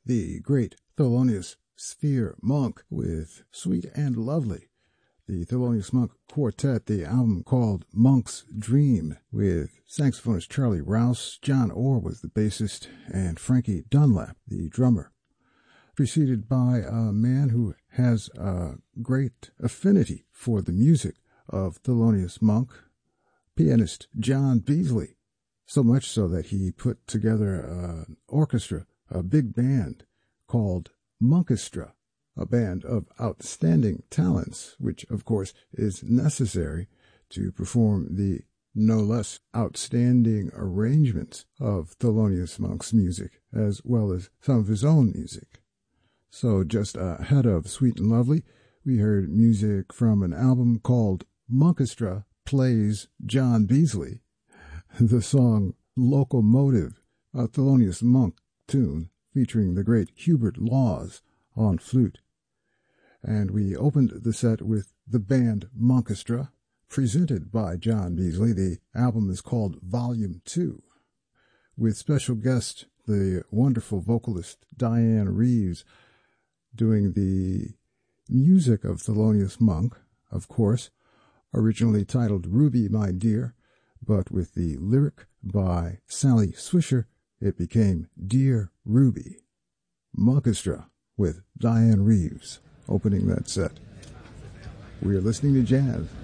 the great Thelonious Sphere Monk with Sweet and Lovely. The Thelonious Monk Quartet, the album called Monk's Dream, with saxophonist Charlie Rouse. John Orr was the bassist, and Frankie Dunlap, the drummer. Preceded by a man who has a great affinity for the music of Thelonious Monk, pianist John Beasley. So much so that he put together an orchestra, a big band called Monkestra, a band of outstanding talents, which, of course, is necessary to perform the no less outstanding arrangements of Thelonious Monk's music, as well as some of his own music. So just ahead of Sweet and Lovely, we heard music from an album called Monkestra Plays John Beasley, the song Locomotive, a Thelonious Monk tune featuring the great Hubert Laws on flute. And we opened the set with the band Monkestra, presented by John Beasley. The album is called Volume 2, with special guest, the wonderful vocalist Diane Reeves, doing the music of Thelonious Monk, of course, originally titled Ruby, My Dear, but with the lyric by Sally Swisher, it became Dear Ruby. Monkestra with Diane Reeves opening that set. We are listening to jazz